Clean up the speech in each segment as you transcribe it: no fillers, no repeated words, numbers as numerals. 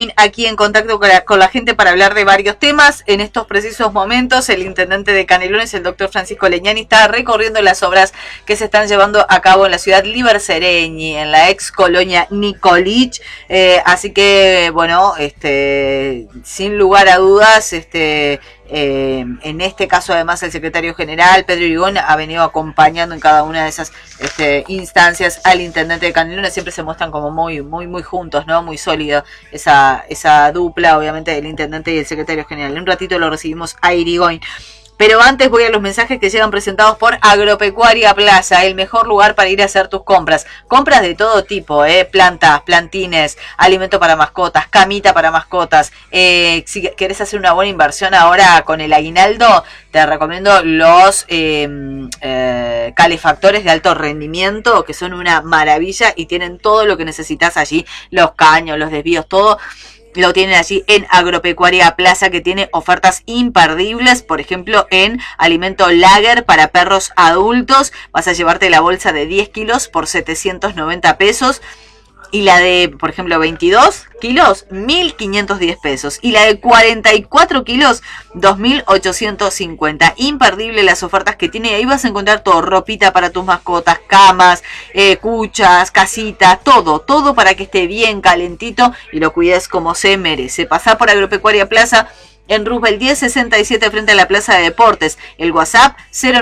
Irigoyen aquí en contacto con la gente para hablar de varios temas. En estos precisos momentos, el intendente de Canelones, el doctor Francisco Leñani, está recorriendo las obras que se están llevando a cabo en la ciudad Libersereñi, en la ex colonia Nicolich. Así que, bueno, sin lugar a dudas, en este caso además el secretario general Pedro Irigoyen ha venido acompañando en cada una de esas instancias al intendente de Canelones. Siempre se muestran como muy juntos, ¿no? Muy sólido esa dupla, obviamente, del intendente y el secretario general. En un ratito lo recibimos a Irigoyen. Pero antes voy a los mensajes que llegan presentados por Agropecuaria Plaza, el mejor lugar para ir a hacer tus compras. Compras de todo tipo, plantas, plantines, alimento para mascotas, camita para mascotas. Si querés hacer una buena inversión ahora con el aguinaldo, te recomiendo los calefactores de alto rendimiento, que son una maravilla y tienen todo lo que necesitas allí, los caños, los desvíos, todo. Lo tienen allí en Agropecuaria Plaza, que tiene ofertas imperdibles. Por ejemplo, en alimento lager para perros adultos vas a llevarte la bolsa de 10 kilos por 790 pesos. Y la de, por ejemplo, 22 kilos, 1.510 pesos. Y la de 44 kilos, 2.850. Imperdible las ofertas que tiene. Ahí vas a encontrar todo. Ropita para tus mascotas, camas, cuchas, casitas, todo para que esté bien calentito y lo cuides como se merece. Pasá por Agropecuaria Plaza en Roosevelt 1067 frente a la Plaza de Deportes. El WhatsApp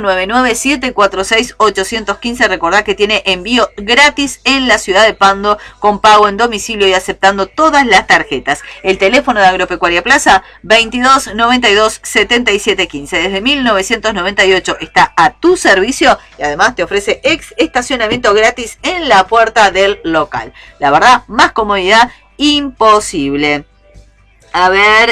099-746-815. Recordá que tiene envío gratis en la ciudad de Pando con pago en domicilio y aceptando todas las tarjetas. El teléfono de Agropecuaria Plaza 2292-7715. Desde 1998 está a tu servicio y además te ofrece estacionamiento gratis en la puerta del local. La verdad, más comodidad imposible. A ver,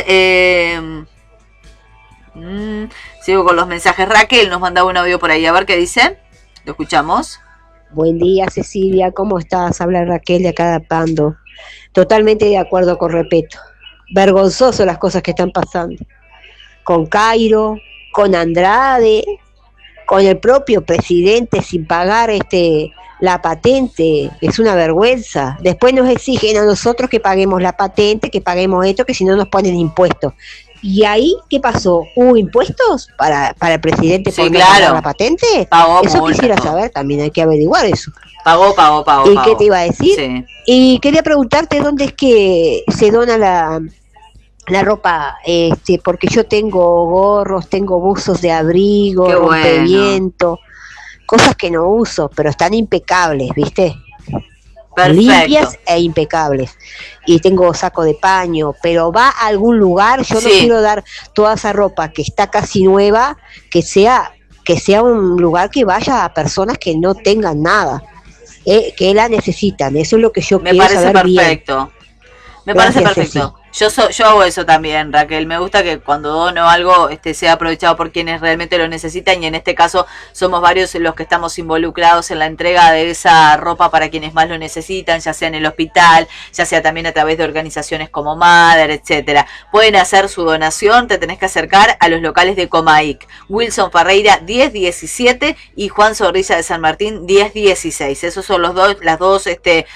sigo con los mensajes. Raquel nos mandaba un audio por ahí, a ver qué dice. Lo escuchamos. Buen día, Cecilia, ¿cómo estás? Habla Raquel de acá de Pando. Totalmente de acuerdo con Repeto. Vergonzoso las cosas que están pasando. Con Cairo, con Andrade, con el propio presidente sin pagar la patente. Es una vergüenza. Después nos exigen a nosotros que paguemos la patente, que paguemos esto, que si no nos ponen impuestos. ¿Y ahí qué pasó? ¿Hubo impuestos para el presidente por no pagar la patente? Pagó eso quisiera saber, también hay que averiguar eso. Pagó. ¿Y qué te iba a decir? Sí. Y quería preguntarte dónde es que se dona la ropa, porque yo tengo gorros, tengo buzos de abrigo, rompeviento, cosas que no uso, pero están impecables, ¿viste? Perfecto. Limpias e impecables. Y tengo saco de paño, pero va a algún lugar. Yo no quiero dar toda esa ropa que está casi nueva, que sea un lugar que vaya a personas que no tengan nada, que la necesitan. Eso es lo que yo quiero saber bien. Me parece perfecto. Yo hago eso también, Raquel. Me gusta que cuando dono algo sea aprovechado por quienes realmente lo necesitan, y en este caso somos varios los que estamos involucrados en la entrega de esa ropa para quienes más lo necesitan, ya sea en el hospital, ya sea también a través de organizaciones como Mother, etcétera. Pueden hacer su donación, te tenés que acercar a los locales de Comaic, Wilson Ferreira 1017 y Juan Zorrilla de San Martín 1016. Esos son las dos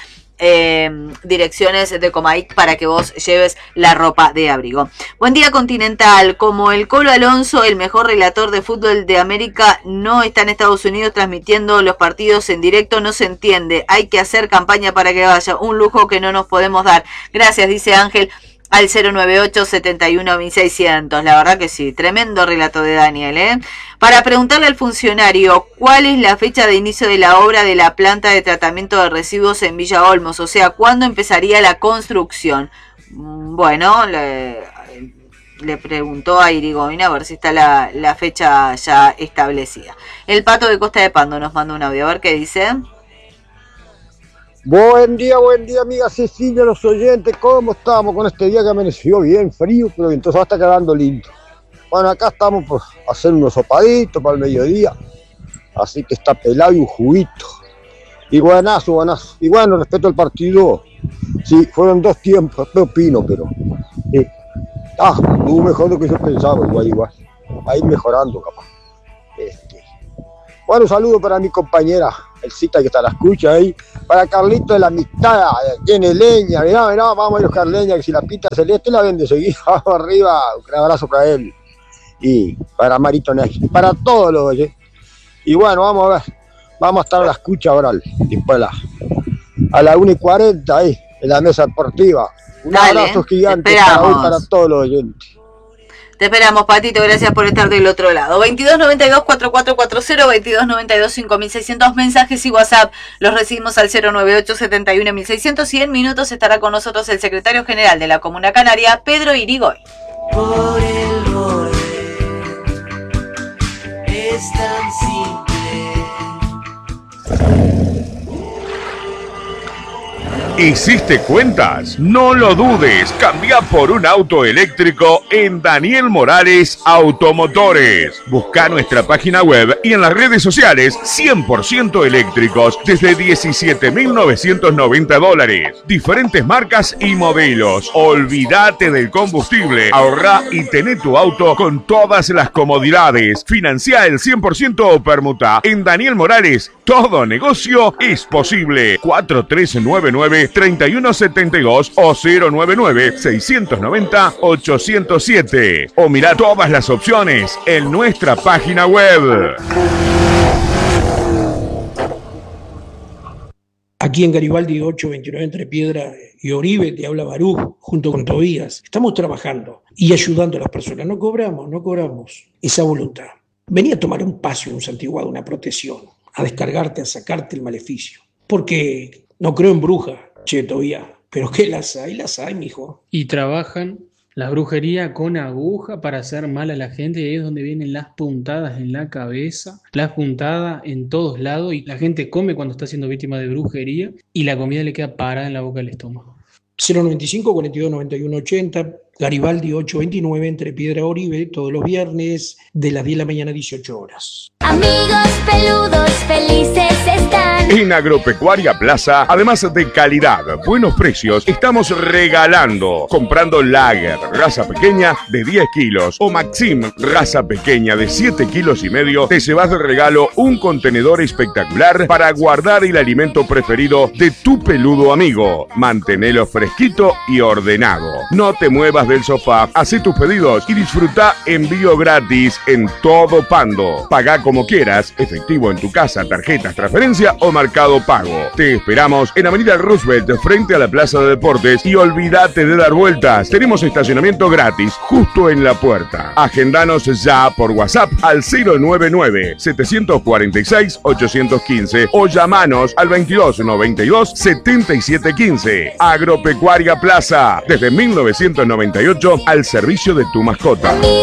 direcciones de Comaic para que vos lleves la ropa de abrigo. Buen día, Continental. Como el Colo Alonso, el mejor relator de fútbol de América, no está en Estados Unidos transmitiendo los partidos en directo, no se entiende. Hay que hacer campaña para que vaya, un lujo que no nos podemos dar. Gracias, dice Ángel al 098-71-1600. La verdad que sí, tremendo relato de Daniel, Para preguntarle al funcionario cuál es la fecha de inicio de la obra de la planta de tratamiento de residuos en Villa Olmos, o sea, ¿cuándo empezaría la construcción? Bueno, le preguntó a Irigoyen a ver si está la fecha ya establecida. El Pato de Costa de Pando nos manda un audio, a ver qué dice. Buen día, amiga Cecilia, los oyentes, ¿cómo estamos con este día que amaneció bien frío, pero entonces va a estar quedando lindo? Bueno, acá estamos por hacer unos sopaditos para el mediodía, así que está pelado y un juguito. Y buenazo. Y bueno, respecto al partido, sí, fueron 2 tiempos, no opino, pero estuvo mejor de lo que yo pensaba, igual. Va a ir mejorando, capaz. Bueno, un saludo para mi compañera el cita que está la escucha ahí. Para Carlito de la Amistad, tiene leña, mirá, vamos a buscar leña, que si la pita celeste la vende seguida, vamos arriba, un abrazo para él. Y para Marito Nex, y para todos los oyentes. Y bueno, vamos a ver, vamos a estar a la escucha oral, después a la 1:40 ahí, en la mesa deportiva. Un abrazo gigante para todos los oyentes. Te esperamos, Patito, gracias por estar del otro lado. 2292-4440, 2292-5600, mensajes y WhatsApp. Los recibimos al 098-71-1600 y en minutos estará con nosotros el secretario general de la Comuna Canaria, Pedro Irigoy. Por el orden es tan simple. ¿Hiciste cuentas? No lo dudes, cambia por un auto eléctrico en Daniel Morales Automotores. Busca nuestra página web y en las redes sociales 100% eléctricos desde $17,990. Diferentes marcas y modelos. Olvídate del combustible, ahorra y tené tu auto con todas las comodidades. Financia el 100% o permuta. En Daniel Morales, todo negocio es posible. 4399-3172 o 099-690-807. O mira todas las opciones en nuestra página web. Aquí en Garibaldi 829 entre Piedra y Oribe te habla Barú junto con Tobías. Estamos trabajando y ayudando a las personas. No cobramos esa voluntad. Vení a tomar un paso, un santiguado, una protección, a descargarte, a sacarte el maleficio. Porque no creo en brujas, che, Tobías, pero que las hay, mijo. Y trabajan la brujería con aguja para hacer mal a la gente, y ahí es donde vienen las puntadas en la cabeza, las puntadas en todos lados, y la gente come cuando está siendo víctima de brujería y la comida le queda parada en la boca del estómago. 095-4291-80, Garibaldi 829 entre Piedra y Oribe, todos los viernes de las 10 de la mañana a 18 horas. Amigos peludos felices están. En Agropecuaria Plaza, además de calidad, buenos precios, estamos regalando. Comprando Lager, raza pequeña de 10 kilos o Maxim, raza pequeña de 7,5 kilos, te llevas de regalo un contenedor espectacular para guardar el alimento preferido de tu peludo amigo. Mantenelo fresquito y ordenado. No te muevas del sofá, hacé tus pedidos y disfruta envío gratis en todo Pando. Pagá como quieras, efectivo en tu casa, tarjetas, transferencia o Mercado Pago. Te esperamos en Avenida Roosevelt, frente a la Plaza de Deportes, y olvídate de dar vueltas. Tenemos estacionamiento gratis justo en la puerta. Agendanos ya por WhatsApp al 099-746-815 o llamanos al 2292-7715. Agropecuaria Plaza, desde 1998 al servicio de tu mascota.